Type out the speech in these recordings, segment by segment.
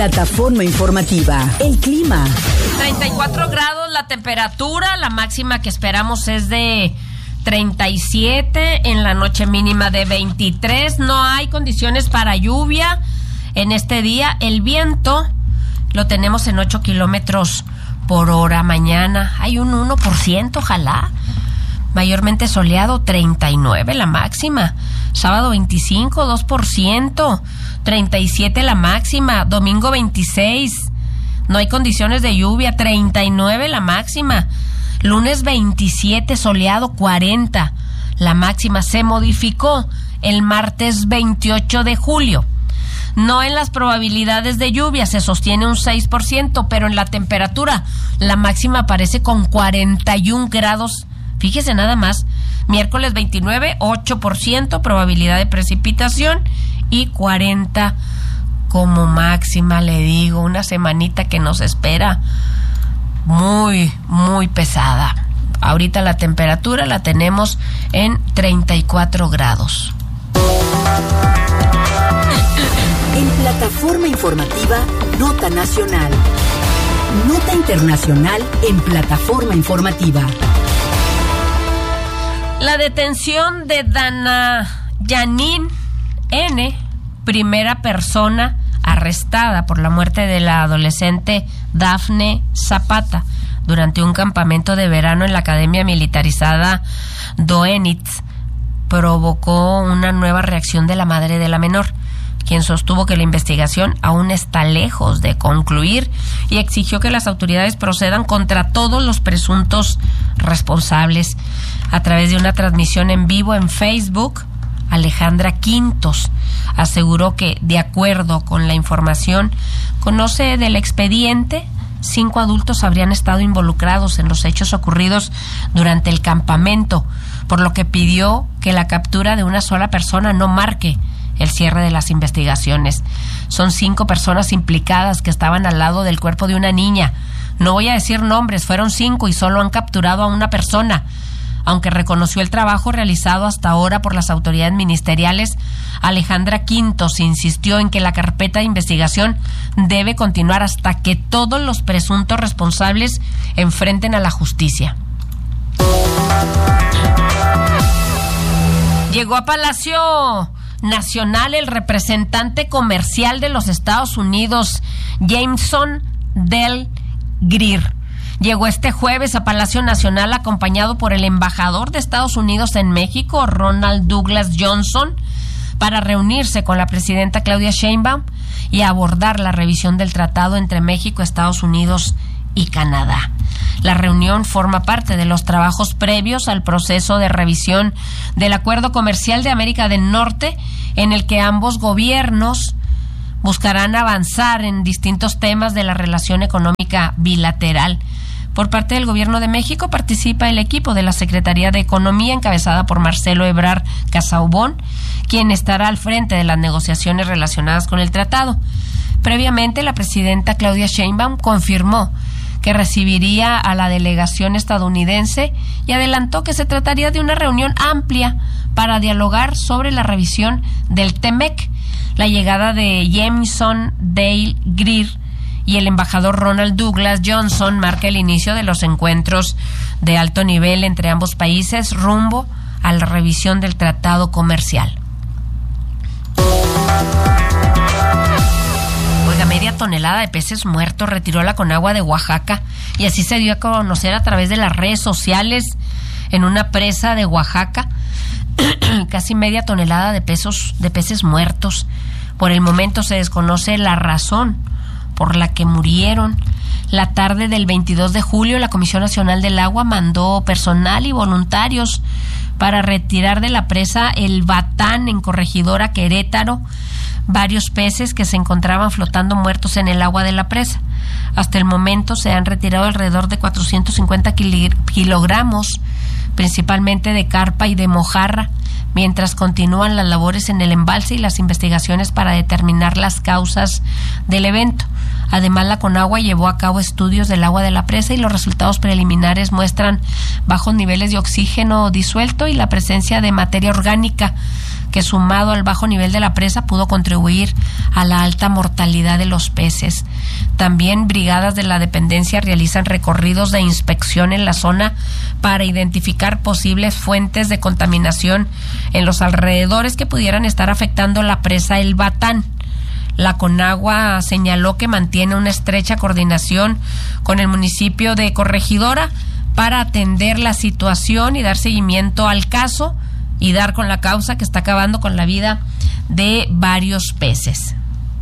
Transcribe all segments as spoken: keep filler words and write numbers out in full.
Plataforma informativa, el clima. treinta y cuatro grados la temperatura, la máxima que esperamos es de treinta y siete, en la noche mínima de veintitrés. No hay condiciones para lluvia en este día. El viento lo tenemos en ocho kilómetros por hora. Mañana hay un uno por ciento, ojalá. Mayormente soleado, treinta y nueve la máxima. Sábado veinticinco, dos por ciento. treinta y siete la máxima. Domingo veintiséis. No hay condiciones de lluvia, treinta y nueve la máxima. Lunes veintisiete, soleado, cuarenta la máxima. Se modificó el martes veintiocho de julio. No en las probabilidades de lluvia, se sostiene un seis por ciento, pero en la temperatura la máxima aparece con cuarenta y un grados. Fíjese nada más, miércoles veintinueve, ocho por ciento probabilidad de precipitación y cuarenta como máxima, le digo, una semanita que nos espera muy, muy pesada. Ahorita la temperatura la tenemos en treinta y cuatro grados. En Plataforma Informativa, Nota Nacional. Nota Internacional en Plataforma Informativa. La detención de Dana Yanin N., primera persona arrestada por la muerte de la adolescente Dafne Zapata durante un campamento de verano en la Academia Militarizada Doenitz, provocó una nueva reacción de la madre de la menor, quien sostuvo que la investigación aún está lejos de concluir y exigió que las autoridades procedan contra todos los presuntos responsables. A través de una transmisión en vivo en Facebook, Alejandra Quintos aseguró que, de acuerdo con la información, conoce del expediente, cinco adultos habrían estado involucrados en los hechos ocurridos durante el campamento, por lo que pidió que la captura de una sola persona no marque el cierre de las investigaciones. Son cinco personas implicadas que estaban al lado del cuerpo de una niña. No voy a decir nombres, fueron cinco y solo han capturado a una persona. Aunque reconoció el trabajo realizado hasta ahora por las autoridades ministeriales, Alejandra Quintos insistió en que la carpeta de investigación debe continuar hasta que todos los presuntos responsables enfrenten a la justicia. Llegó a Palacio Nacional el representante comercial de los Estados Unidos, Jameson Del Greer. Llegó este jueves a Palacio Nacional acompañado por el embajador de Estados Unidos en México, Ronald Douglas Johnson, para reunirse con la presidenta Claudia Sheinbaum y abordar la revisión del tratado entre México, Estados Unidos y Canadá. La reunión forma parte de los trabajos previos al proceso de revisión del Acuerdo Comercial de América del Norte, en el que ambos gobiernos buscarán avanzar en distintos temas de la relación económica bilateral. Por parte del Gobierno de México participa el equipo de la Secretaría de Economía encabezada por Marcelo Ebrard Casaubon, quien estará al frente de las negociaciones relacionadas con el tratado. Previamente, la presidenta Claudia Sheinbaum confirmó que recibiría a la delegación estadounidense y adelantó que se trataría de una reunión amplia para dialogar sobre la revisión del T M E C. La llegada de Jameson Dale Greer y el embajador Ronald Douglas Johnson marca el inicio de los encuentros de alto nivel entre ambos países rumbo a la revisión del tratado comercial. Oiga, media tonelada de peces muertos retiró la Conagua de Oaxaca, y así se dio a conocer a través de las redes sociales en una presa de Oaxaca. Casi media tonelada de pesos, de peces muertos. Por el momento se desconoce la razón por la que murieron. La tarde del veintidós de julio, la Comisión Nacional del Agua mandó personal y voluntarios para retirar de la presa El Batán, en Corregidora, Querétaro, varios peces que se encontraban flotando muertos en el agua de la presa. Hasta el momento se han retirado alrededor de cuatrocientos cincuenta kilogramos, principalmente de carpa y de mojarra, mientras continúan las labores en el embalse y las investigaciones para determinar las causas del evento. Además, la Conagua llevó a cabo estudios del agua de la presa y los resultados preliminares muestran bajos niveles de oxígeno disuelto y la presencia de materia orgánica, que sumado al bajo nivel de la presa pudo contribuir a la alta mortalidad de los peces. También brigadas de la dependencia realizan recorridos de inspección en la zona para identificar posibles fuentes de contaminación en los alrededores que pudieran estar afectando la presa El Batán. La Conagua señaló que mantiene una estrecha coordinación con el municipio de Corregidora para atender la situación y dar seguimiento al caso y dar con la causa que está acabando con la vida de varios peces.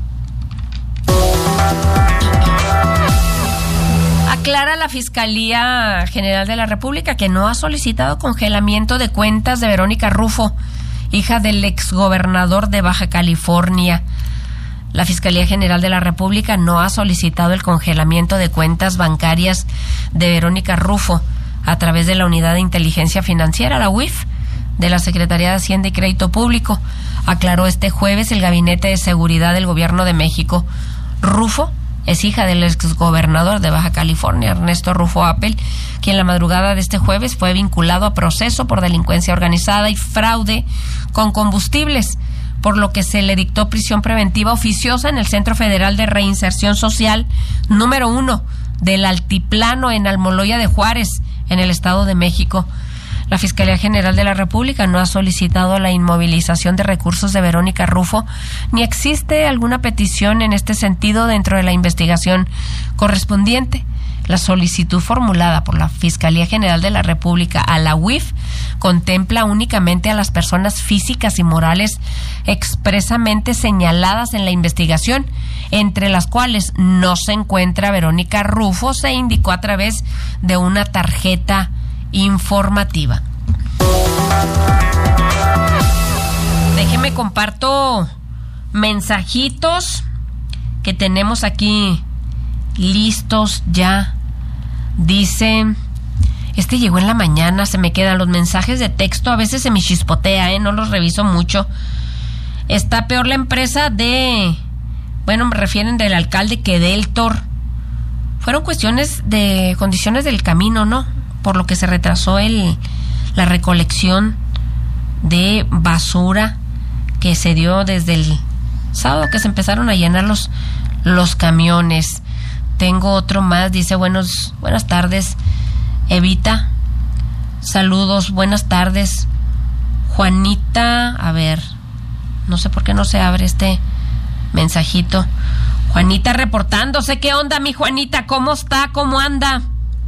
Aclara la Fiscalía General de la República que no ha solicitado congelamiento de cuentas de Verónica Rufo, hija del exgobernador de Baja California. La Fiscalía General de la República no ha solicitado el congelamiento de cuentas bancarias de Verónica Rufo a través de la Unidad de Inteligencia Financiera, la U I F, de la Secretaría de Hacienda y Crédito Público, aclaró este jueves el Gabinete de Seguridad del Gobierno de México. Rufo es hija del exgobernador de Baja California, Ernesto Rufo Appel, quien la madrugada de este jueves fue vinculado a proceso por delincuencia organizada y fraude con combustibles, por lo que se le dictó prisión preventiva oficiosa en el Centro Federal de Reinserción Social número uno del Altiplano en Almoloya de Juárez, en el Estado de México. La Fiscalía General de la República no ha solicitado la inmovilización de recursos de Verónica Rufo, ni existe alguna petición en este sentido dentro de la investigación correspondiente. La solicitud formulada por la Fiscalía General de la República a la U I F contempla únicamente a las personas físicas y morales expresamente señaladas en la investigación, entre las cuales no se encuentra Verónica Rufo, se indicó a través de una tarjeta informativa. Déjeme comparto mensajitos que tenemos aquí listos ya. Dice, este llegó en la mañana, se me quedan los mensajes de texto, a veces se me chispotea, ¿eh? No los reviso mucho. Está peor la empresa de, bueno, me refieren del alcalde que Deltor. Fueron cuestiones de condiciones del camino, ¿no? Por lo que se retrasó el la recolección de basura que se dio desde el sábado que se empezaron a llenar los, los camiones. Tengo otro más, dice, buenos, buenas tardes, Evita, saludos, buenas tardes, Juanita, a ver, no sé por qué no se abre este mensajito. Juanita reportándose, ¿qué onda, mi Juanita? ¿Cómo está? ¿Cómo anda?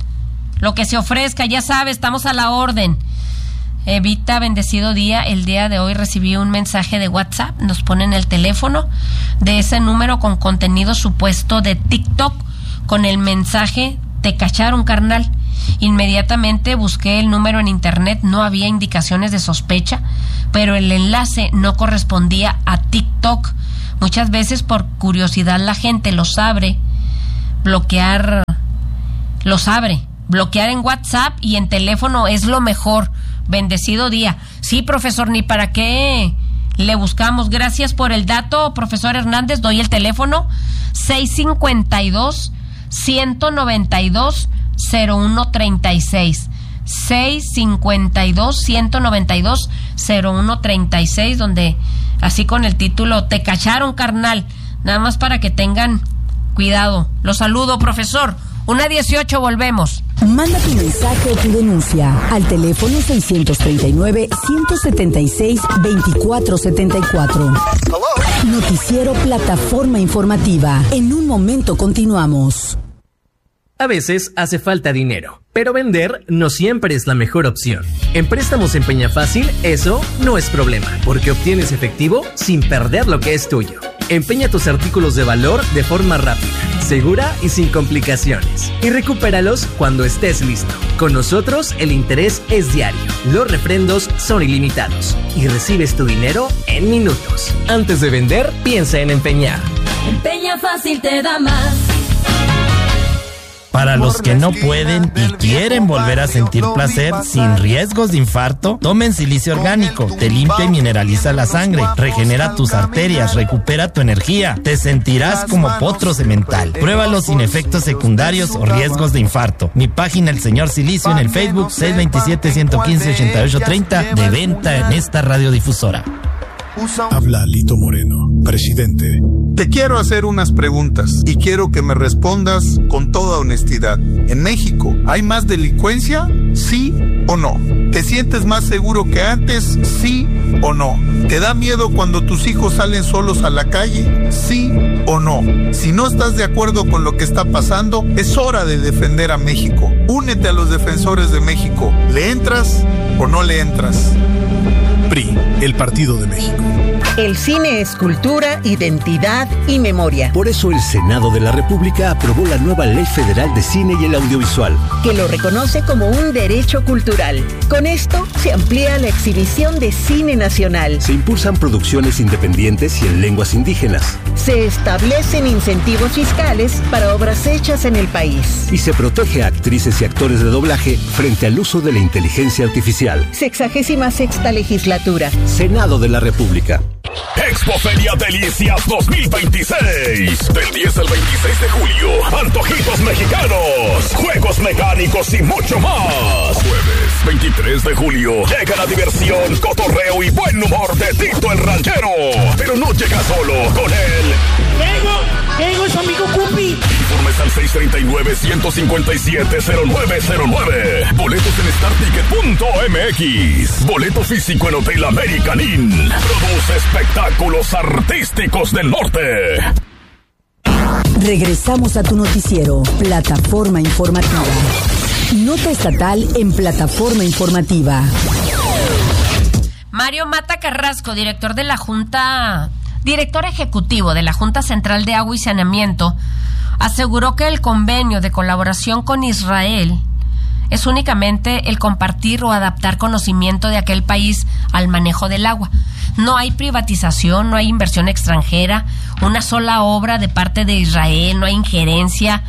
Lo que se ofrezca, ya sabe, estamos a la orden. Evita, bendecido día. El día de hoy recibí un mensaje de WhatsApp, nos ponen el teléfono de ese número con contenido supuesto de TikTok, con el mensaje, te cacharon, carnal. Inmediatamente busqué el número en internet, no había indicaciones de sospecha, pero el enlace no correspondía a TikTok. Muchas veces por curiosidad la gente los abre, bloquear, los abre. Bloquear en WhatsApp y en teléfono es lo mejor. Bendecido día. Sí, profesor, ni para qué le buscamos. Gracias por el dato, profesor Hernández. Doy el teléfono seis cinco dos, uno nueve dos, cero uno tres seis. seis cinco dos, uno nueve dos, cero uno tres seis, donde así con el título, te cacharon, carnal. Nada más para que tengan cuidado. Los saludo, profesor. Una dieciocho, volvemos. Manda tu mensaje o tu denuncia al teléfono seiscientos treinta y nueve, ciento setenta y seis, veinticuatro setenta y cuatro. Noticiero Plataforma Informativa. En un momento continuamos. A veces hace falta dinero, pero vender no siempre es la mejor opción. En Préstamos en Peñafácil, eso no es problema, porque obtienes efectivo sin perder lo que es tuyo. Empeña tus artículos de valor de forma rápida, segura y sin complicaciones. Y recupéralos cuando estés listo. Con nosotros el interés es diario, los refrendos son ilimitados y recibes tu dinero en minutos. Antes de vender, piensa en empeñar. Empeña Fácil te da más. Para los que no pueden y quieren volver a sentir placer sin riesgos de infarto, tomen silicio orgánico. Te limpia y mineraliza la sangre, regenera tus arterias, recupera tu energía. Te sentirás como potro semental. Pruébalo sin efectos secundarios o riesgos de infarto. Mi página El Señor Silicio en el Facebook seis dos siete, uno uno cinco, ocho ocho tres cero, de venta en esta radiodifusora. Habla Lito Moreno, presidente. Te quiero hacer unas preguntas y quiero que me respondas con toda honestidad. ¿En México hay más delincuencia? ¿Sí o no? ¿Te sientes más seguro que antes? ¿Sí o no? ¿Te da miedo cuando tus hijos salen solos a la calle? ¿Sí o no? Si no estás de acuerdo con lo que está pasando, es hora de defender a México. Únete a los defensores de México. ¿Le entras o no le entras? P R I, el Partido de México. El cine es cultura, identidad y memoria. Por eso el Senado de la República aprobó la nueva Ley Federal de Cine y el Audiovisual, que lo reconoce como un derecho cultural. Con esto se amplía la exhibición de cine nacional. Se impulsan producciones independientes y en lenguas indígenas. Se establecen incentivos fiscales para obras hechas en el país. Y se protege a actrices y actores de doblaje frente al uso de la inteligencia artificial. Sexagésima sexta legislatura. Senado de la República. Expoferia Delicias dos mil veintiséis. Del diez al veintiséis de julio. Antojitos mexicanos, juegos mecánicos y mucho más. Jueves veintitrés de julio. Llega la diversión, cotorreo y buen humor de Tito el Ranchero. Pero no llega solo, con él. ¡Vengo! ¡Vengo, su amigo Cupi! Informes al seis tres nueve, uno cinco siete, cero nueve cero nueve. Boletos en star ticket punto m x. Boleto físico en Hotel American Inn. Produce espectáculos artísticos del norte. Regresamos a tu noticiero, Plataforma Informativa. Nota estatal en Plataforma Informativa. Mario Mata Carrasco, director de la Junta, director ejecutivo de la Junta Central de Agua y Saneamiento, aseguró que el convenio de colaboración con Israel es únicamente el compartir o adaptar conocimiento de aquel país al manejo del agua. No hay privatización, no hay inversión extranjera, una sola obra de parte de Israel, no hay injerencia,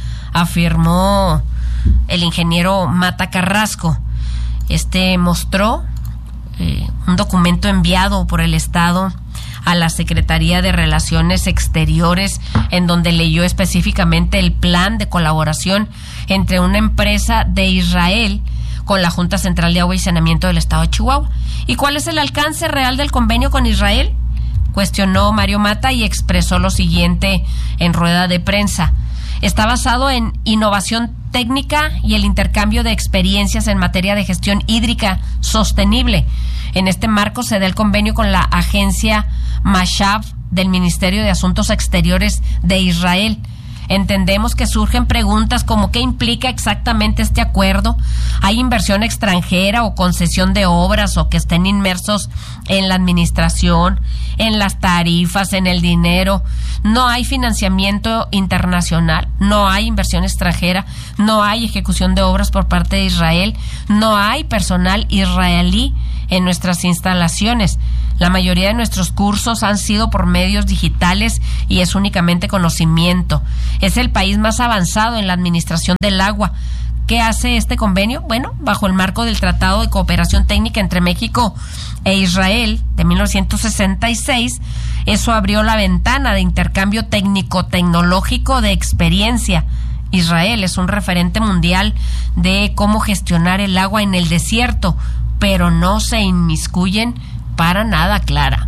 afirmó el ingeniero Mata Carrasco. Este mostró eh, un documento enviado por el Estado a la Secretaría de Relaciones Exteriores, en donde leyó específicamente el plan de colaboración entre una empresa de Israel con la Junta Central de Agua y Saneamiento del Estado de Chihuahua. ¿Y cuál es el alcance real del convenio con Israel?, cuestionó Mario Mata y expresó lo siguiente en rueda de prensa. Está basado en innovación técnica y el intercambio de experiencias en materia de gestión hídrica sostenible. En este marco se da el convenio con la agencia Mashav del Ministerio de Asuntos Exteriores de Israel. Entendemos que surgen preguntas como ¿qué implica exactamente este acuerdo? ¿Hay inversión extranjera o concesión de obras o que estén inmersos en la administración, en las tarifas, en el dinero? No hay financiamiento internacional, no hay inversión extranjera, no hay ejecución de obras por parte de Israel, no hay personal israelí en nuestras instalaciones. La mayoría de nuestros cursos han sido por medios digitales y es únicamente conocimiento. Es el país más avanzado en la administración del agua. ¿Qué hace este convenio? Bueno, bajo el marco del Tratado de Cooperación Técnica entre México e Israel de mil novecientos sesenta y seis, eso abrió la ventana de intercambio técnico-tecnológico de experiencia. Israel es un referente mundial de cómo gestionar el agua en el desierto, pero no se inmiscuyen para nada, Clara.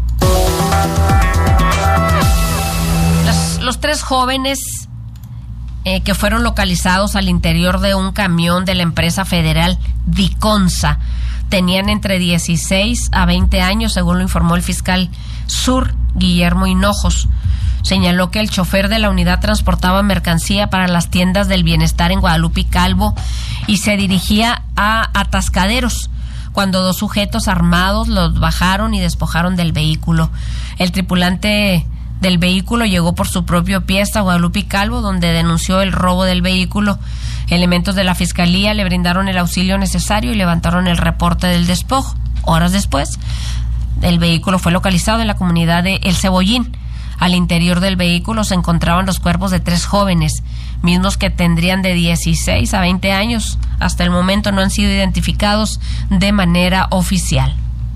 Los, los tres jóvenes eh, que fueron localizados al interior de un camión de la empresa federal Viconsa tenían entre dieciséis a veinte años, según lo informó el fiscal Sur, Guillermo Hinojos. Señaló que el chofer de la unidad transportaba mercancía para las tiendas del bienestar en Guadalupe y Calvo y se dirigía a Atascaderos, cuando dos sujetos armados los bajaron y despojaron del vehículo. El tripulante del vehículo llegó por su propio pie hasta Guadalupe y Calvo, donde denunció el robo del vehículo. Elementos de la fiscalía le brindaron el auxilio necesario y levantaron el reporte del despojo. Horas después, el vehículo fue localizado en la comunidad de El Cebollín. Al interior del vehículo se encontraban los cuerpos de tres jóvenes, mismos que tendrían de dieciséis a veinte años. Hasta el momento no han sido identificados de manera oficial.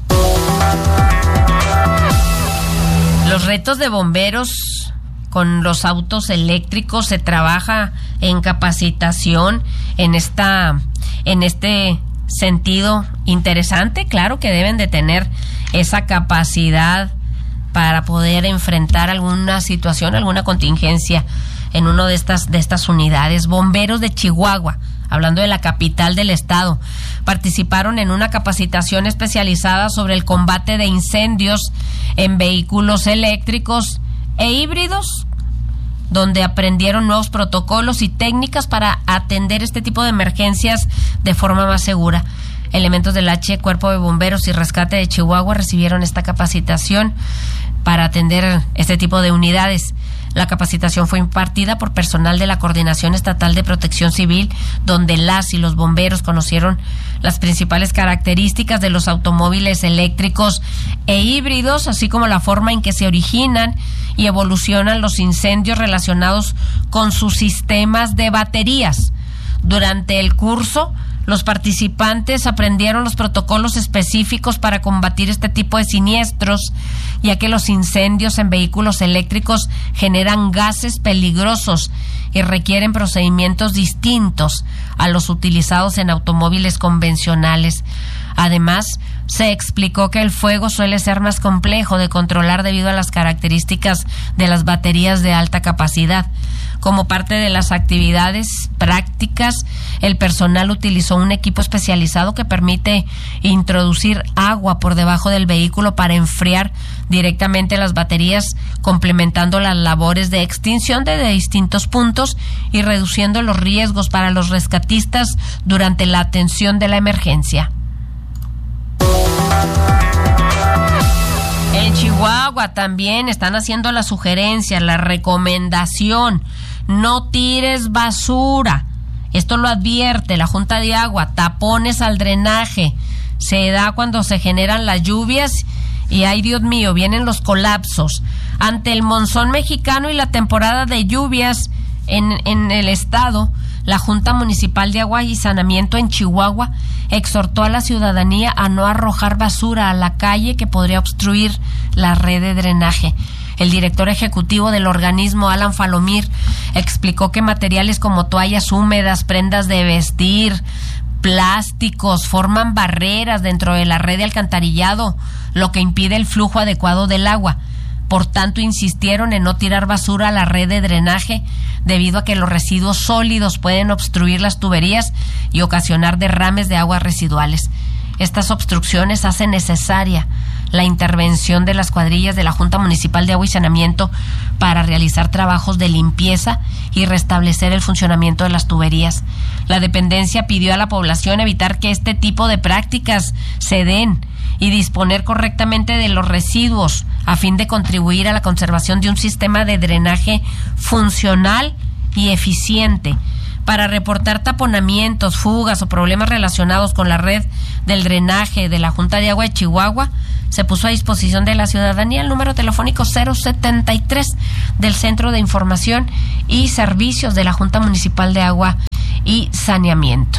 Los retos de bomberos con los autos eléctricos, se trabaja en capacitación en esta en este sentido interesante. Claro que deben de tener esa capacidad para poder enfrentar alguna situación, alguna contingencia en una de estas de estas unidades. Bomberos de Chihuahua, hablando de la capital del estado, participaron en una capacitación especializada sobre el combate de incendios en vehículos eléctricos e híbridos, donde aprendieron nuevos protocolos y técnicas para atender este tipo de emergencias de forma más segura. Elementos del H, Cuerpo de Bomberos y Rescate de Chihuahua recibieron esta capacitación para atender este tipo de unidades. La capacitación fue impartida por personal de la Coordinación Estatal de Protección Civil, donde las y los bomberos conocieron las principales características de los automóviles eléctricos e híbridos, así como la forma en que se originan y evolucionan los incendios relacionados con sus sistemas de baterías. Durante el curso, los participantes aprendieron los protocolos específicos para combatir este tipo de siniestros, ya que los incendios en vehículos eléctricos generan gases peligrosos y requieren procedimientos distintos a los utilizados en automóviles convencionales. Además, se explicó que el fuego suele ser más complejo de controlar debido a las características de las baterías de alta capacidad. Como parte de las actividades prácticas, el personal utilizó un equipo especializado que permite introducir agua por debajo del vehículo para enfriar directamente las baterías, complementando las labores de extinción de distintos puntos y reduciendo los riesgos para los rescatistas durante la atención de la emergencia. En Chihuahua también están haciendo la sugerencia, la recomendación: no tires basura. Esto lo advierte la Junta de Agua. Tapones al drenaje. Se da cuando se generan las lluvias y, ay Dios mío, vienen los colapsos. Ante el monzón mexicano y la temporada de lluvias en, en el estado, la Junta Municipal de Agua y Saneamiento en Chihuahua exhortó a la ciudadanía a no arrojar basura a la calle que podría obstruir la red de drenaje. El director ejecutivo del organismo, Alan Falomir, explicó que materiales como toallas húmedas, prendas de vestir, plásticos forman barreras dentro de la red de alcantarillado, lo que impide el flujo adecuado del agua. Por tanto, insistieron en no tirar basura a la red de drenaje, debido a que los residuos sólidos pueden obstruir las tuberías y ocasionar derrames de aguas residuales. Estas obstrucciones hacen necesaria la intervención de las cuadrillas de la Junta Municipal de Agua y Saneamiento para realizar trabajos de limpieza y restablecer el funcionamiento de las tuberías. La dependencia pidió a la población evitar que este tipo de prácticas se den y disponer correctamente de los residuos a fin de contribuir a la conservación de un sistema de drenaje funcional y eficiente. Para reportar taponamientos, fugas o problemas relacionados con la red del drenaje de la Junta de Agua de Chihuahua, se puso a disposición de la ciudadanía el número telefónico cero setenta y tres del Centro de Información y Servicios de la Junta Municipal de Agua y Saneamiento.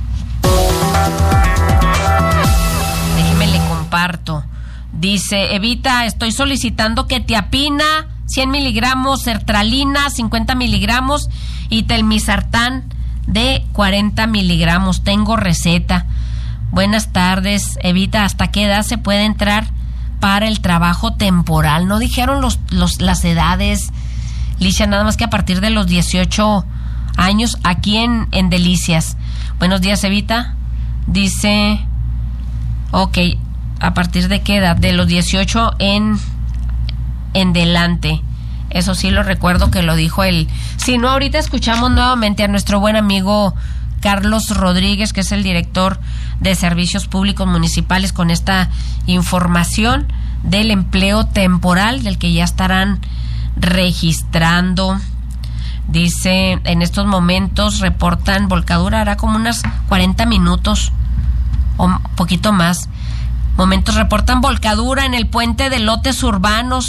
Déjeme le comparto. Dice: Evita, estoy solicitando quetiapina cien miligramos, sertralina cincuenta miligramos y telmisartán de cuarenta miligramos. Tengo receta. Buenas tardes, Evita, ¿hasta qué edad se puede entrar para el trabajo temporal? No dijeron los, los las edades, Licia, nada más que a partir de los dieciocho años aquí en, en Delicias. Buenos días, Evita. Dice, ok, ¿a partir de qué edad? De los dieciocho en, en delante. Eso sí lo recuerdo que lo dijo él. Si no, ahorita escuchamos nuevamente a nuestro buen amigo Carlos Rodríguez, que es el director de Servicios Públicos Municipales, con esta información del empleo temporal, del que ya estarán registrando. Dice, en estos momentos reportan volcadura, hará como unas cuarenta minutos o un poquito más. Momentos reportan volcadura en el puente de lotes urbanos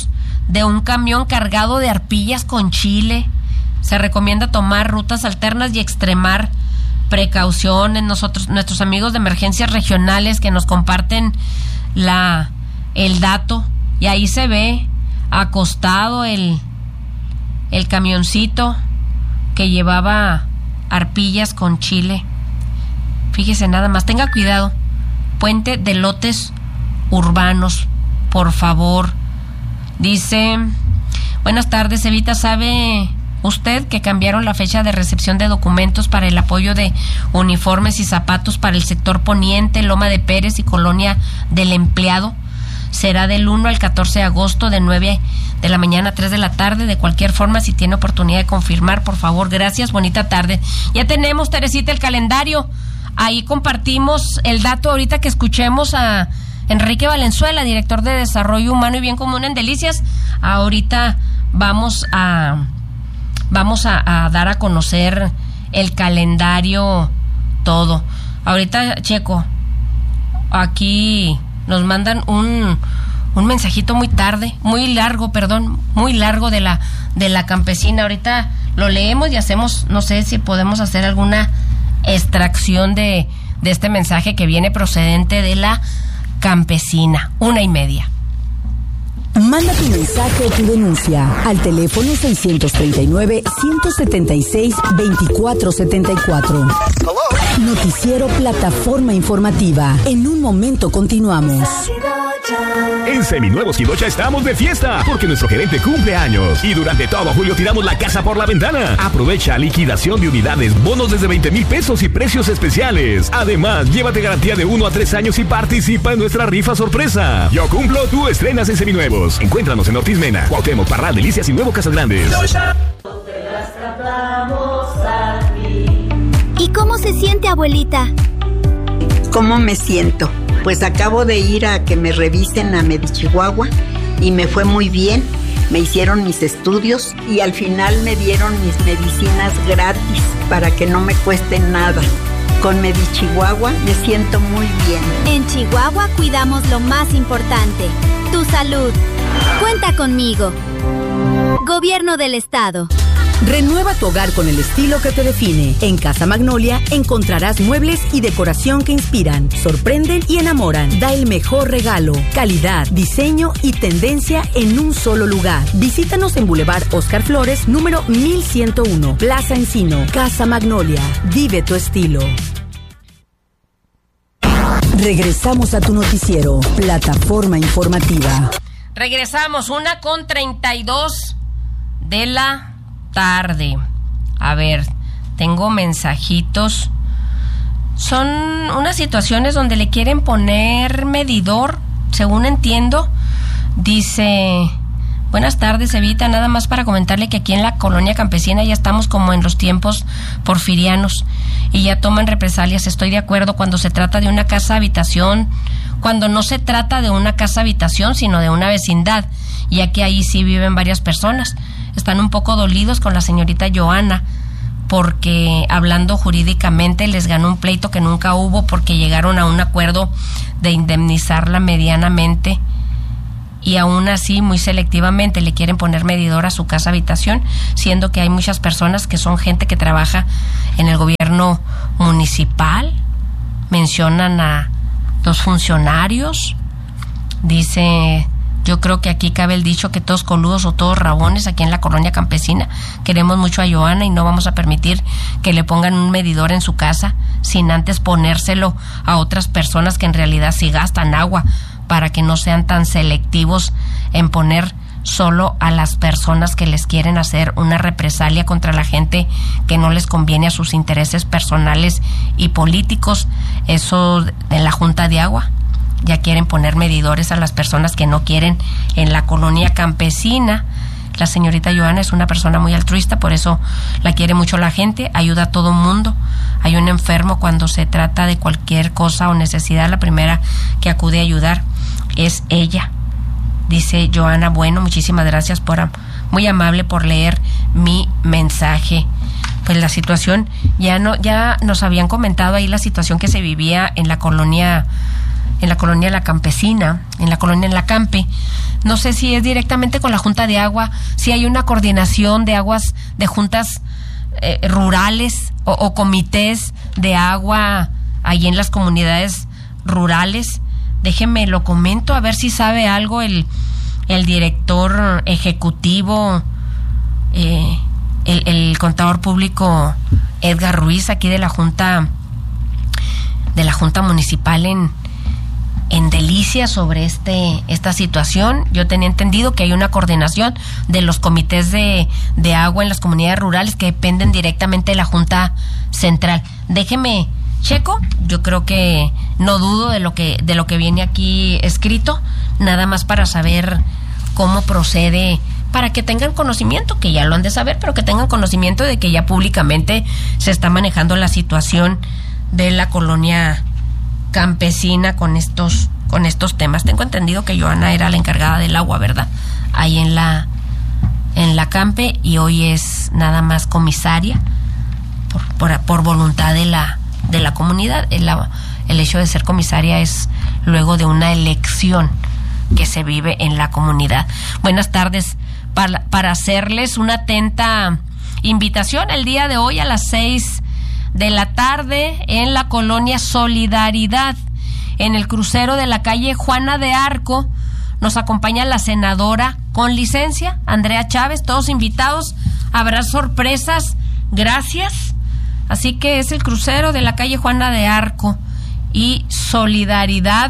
de un camión cargado de arpillas con chile. Se recomienda tomar rutas alternas y extremar precauciones. Nosotros, nuestros amigos de emergencias regionales que nos comparten la el dato, y ahí se ve acostado el el camioncito que llevaba arpillas con chile. Fíjese nada más, tenga cuidado. Puente de lotes urbanos, por favor. Dice, buenas tardes, Evita, ¿sabe usted que cambiaron la fecha de recepción de documentos para el apoyo de uniformes y zapatos para el sector poniente, Loma de Pérez y Colonia del Empleado? Será del uno al catorce de agosto, de nueve de la mañana a tres de la tarde. De cualquier forma, si tiene oportunidad de confirmar, por favor, gracias, bonita tarde. Ya tenemos, Teresita, el calendario. Ahí compartimos el dato ahorita que escuchemos a Enrique Valenzuela, director de Desarrollo Humano y Bien Común en Delicias. Ahorita vamos a vamos a, a dar a conocer el calendario todo. Ahorita, Checo, aquí nos mandan un un mensajito muy tarde, muy largo, perdón, muy largo de la de la campesina. Ahorita lo leemos y hacemos, no sé si podemos hacer alguna extracción de, de este mensaje que viene procedente de la campesina. Una y media. Manda tu mensaje o tu denuncia al teléfono seiscientos treinta y nueve, ciento setenta y seis, veinticuatro setenta y cuatro. Noticiero Plataforma Informativa. En un momento continuamos. En Seminuevos Quidocha estamos de fiesta porque nuestro gerente cumple años y durante todo julio tiramos la casa por la ventana. Aprovecha liquidación de unidades, bonos desde veinte mil pesos y precios especiales. Además, llévate garantía de uno a tres años y participa en nuestra rifa sorpresa. Yo cumplo, tú estrenas en Seminuevos. Encuéntranos en Ortiz Mena, Cuauhtémoc, Parral, Delicias y Nuevo Casas Grandes. ¿Y cómo se siente, abuelita? ¿Cómo me siento? Pues acabo de ir a que me revisen a Medichihuahua y me fue muy bien. Me hicieron mis estudios y al final me dieron mis medicinas gratis para que no me cueste nada. Con Medichihuahua me siento muy bien. En Chihuahua cuidamos lo más importante, tu salud. Cuenta conmigo. Gobierno del Estado. Renueva tu hogar con el estilo que te define. En Casa Magnolia encontrarás muebles y decoración que inspiran, sorprenden y enamoran. Da el mejor regalo, calidad, diseño y tendencia en un solo lugar. Visítanos en Boulevard Oscar Flores, número mil ciento uno, Plaza Encino. Casa Magnolia, vive tu estilo. Regresamos a tu noticiero, Plataforma Informativa. Regresamos, una con treinta y dos de la tarde. A ver, tengo mensajitos. Son unas situaciones donde le quieren poner medidor, según entiendo. Dice, buenas tardes, Evita, nada más para comentarle que aquí en la colonia campesina ya estamos como en los tiempos porfirianos y ya toman represalias. Estoy de acuerdo cuando se trata de una casa habitación, cuando no se trata de una casa habitación, sino de una vecindad, ya que ahí sí viven varias personas. Están un poco dolidos con la señorita Joana porque, hablando jurídicamente, les ganó un pleito que nunca hubo porque llegaron a un acuerdo de indemnizarla medianamente y aún así muy selectivamente le quieren poner medidor a su casa habitación, siendo que hay muchas personas que son gente que trabaja en el gobierno municipal. Mencionan a dos funcionarios. Dice, yo creo que aquí cabe el dicho que todos coludos o todos rabones. Aquí en la colonia campesina queremos mucho a Joana y no vamos a permitir que le pongan un medidor en su casa sin antes ponérselo a otras personas que en realidad sí gastan agua, para que no sean tan selectivos en poner solo a las personas que les quieren hacer una represalia contra la gente que no les conviene a sus intereses personales y políticos. Eso en la Junta de Agua ya quieren poner medidores a las personas que no quieren en la colonia campesina. La señorita Joana es una persona muy altruista, por eso la quiere mucho la gente, ayuda a todo mundo. Hay un enfermo, cuando se trata de cualquier cosa o necesidad, la primera que acude a ayudar es ella. Dice Joana, bueno, muchísimas gracias, por muy amable por leer mi mensaje. Pues la situación, ya no ya nos habían comentado ahí la situación que se vivía en la colonia en la colonia La Campesina, en la colonia La Campe. No sé si es directamente con la Junta de Agua, si hay una coordinación de aguas, de juntas eh, rurales o, o comités de agua ahí en las comunidades rurales. Déjenme lo comento, a ver si sabe algo el, el director ejecutivo, eh, el, el contador público Edgar Ruiz, aquí de la Junta, de la Junta Municipal en, en Delicias, sobre este esta situación. Yo tenía entendido que hay una coordinación de los comités de, de agua en las comunidades rurales que dependen directamente de la Junta Central. Déjeme checo, yo creo que no dudo de lo que de lo que viene aquí escrito, nada más para saber cómo procede, para que tengan conocimiento, que ya lo han de saber, pero que tengan conocimiento de que ya públicamente se está manejando la situación de la colonia campesina con estos con estos temas. Tengo entendido que Joana era la encargada del agua, ¿verdad? Ahí en la en la Campe, y hoy es nada más comisaria por por, por voluntad de la de la comunidad. El, el hecho de ser comisaria es luego de una elección que se vive en la comunidad. Buenas tardes. Para, para hacerles una atenta invitación el día de hoy a las seis de la tarde en la colonia Solidaridad, en el crucero de la calle Juana de Arco, nos acompaña la senadora con licencia, Andrea Chávez. Todos invitados, habrá sorpresas, gracias. Así que es el crucero de la calle Juana de Arco y Solidaridad.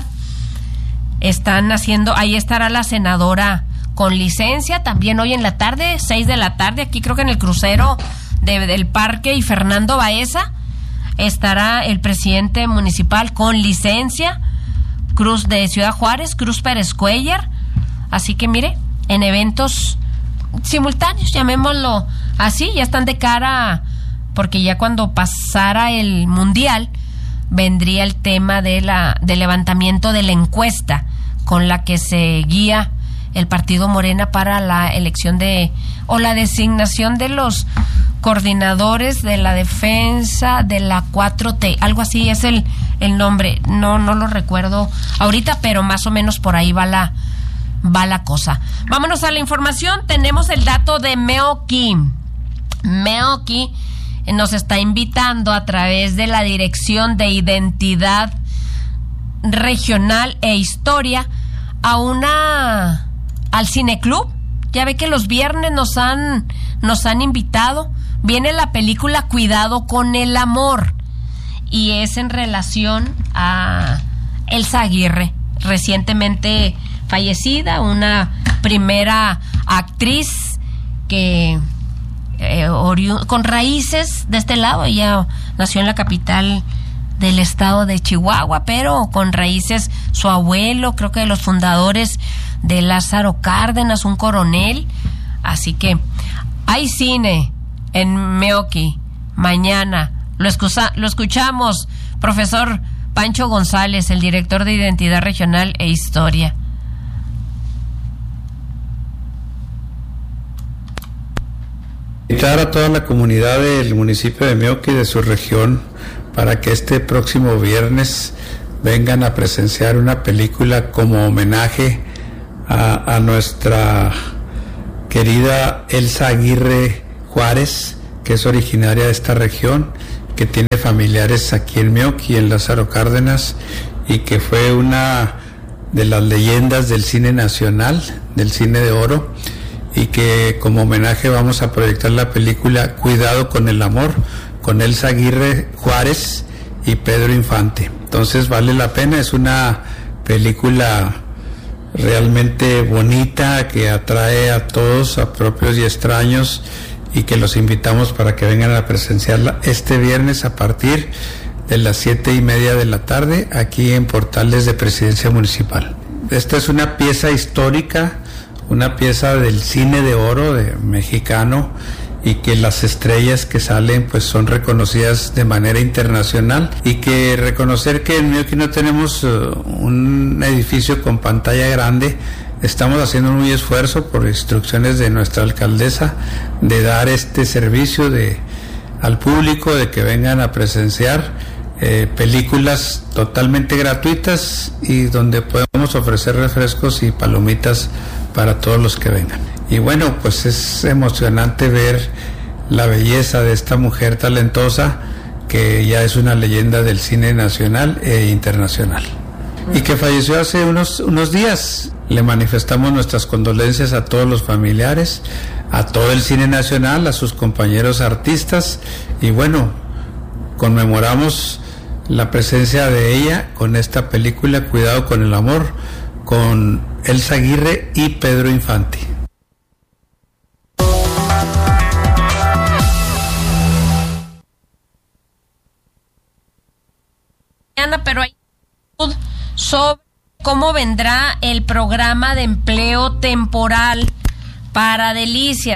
Están haciendo, ahí estará la senadora con licencia, también hoy en la tarde, seis de la tarde, aquí creo que en el crucero de, del Parque y Fernando Baeza, estará el presidente municipal con licencia, Cruz de Ciudad Juárez, Cruz Pérez Cuellar. Así que mire, en eventos simultáneos, llamémoslo así, ya están de cara, porque ya cuando pasara el mundial vendría el tema de la del levantamiento de la encuesta con la que se guía el partido Morena para la elección de o la designación de los coordinadores de la defensa de la cuatro T, algo así es el el nombre, no no lo recuerdo ahorita, pero más o menos por ahí va la va la cosa. Vámonos a la información. Tenemos el dato de Meoki. Meoki nos está invitando a través de la Dirección de Identidad Regional e Historia a una al cineclub. Ya ve que los viernes nos han nos han invitado. Viene la película Cuidado con el amor, y es en relación a Elsa Aguirre, recientemente fallecida, una primera actriz que eh, oriu- con raíces de este lado. Ella nació en la capital del estado de Chihuahua, pero con raíces, su abuelo, creo que de los fundadores de Lázaro Cárdenas, un coronel. Así que hay cine en Meoki mañana. Lo, escucha, lo escuchamos, profesor Pancho González, el director de Identidad Regional e Historia. Invitar a toda la comunidad del municipio de Meoki y de su región para que este próximo viernes vengan a presenciar una película como homenaje a, a nuestra querida Elsa Aguirre Juárez, que es originaria de esta región, que tiene familiares aquí en Meoki, en Lázaro Cárdenas, y que fue una de las leyendas del cine nacional, del cine de oro, y que como homenaje vamos a proyectar la película Cuidado con el amor, con Elsa Aguirre Juárez y Pedro Infante. Entonces vale la pena, es una película realmente bonita que atrae a todos, a propios y extraños, y que los invitamos para que vengan a presenciarla este viernes a partir de las siete y media de la tarde aquí en Portales de Presidencia Municipal. Esta es una pieza histórica, una pieza del cine de oro de mexicano, y que las estrellas que salen pues son reconocidas de manera internacional, y que reconocer que en Meoki no tenemos uh, un edificio con pantalla grande. Estamos haciendo un muy esfuerzo por instrucciones de nuestra alcaldesa de dar este servicio de al público, de que vengan a presenciar eh, películas totalmente gratuitas y donde podemos ofrecer refrescos y palomitas para todos los que vengan. Y bueno, pues es emocionante ver la belleza de esta mujer talentosa que ya es una leyenda del cine nacional e internacional y que falleció hace unos, unos días. Le manifestamos nuestras condolencias a todos los familiares, a todo el cine nacional, a sus compañeros artistas y bueno, conmemoramos la presencia de ella con esta película Cuidado con el amor, con Elsa Aguirre y Pedro Infante. Pero hay sobre cómo vendrá el programa de empleo temporal para Delicias.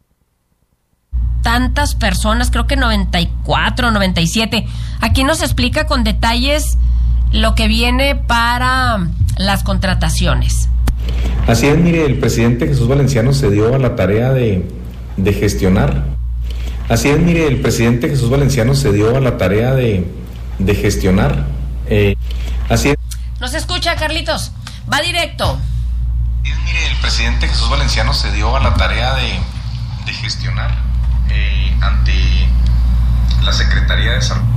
Tantas personas, creo que noventa y cuatro, noventa y siete. Aquí nos explica con detalles lo que viene para las contrataciones. Así es, mire, el presidente Jesús Valenciano se dio a la tarea de, de gestionar. Así es, mire, el presidente Jesús Valenciano se dio a la tarea de, de gestionar. Eh, así es. ¿Nos escucha, Carlitos? Va directo. Así es, mire, el presidente Jesús Valenciano se dio a la tarea de, de gestionar eh, ante la Secretaría de Desarrollo.